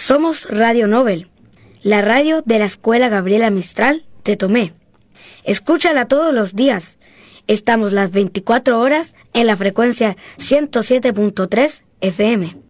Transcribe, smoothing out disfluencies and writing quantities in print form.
Somos Radio Nobel, la radio de la Escuela Gabriela Mistral de Tomé. Escúchala todos los días. Estamos las 24 horas en la frecuencia 107.3 FM.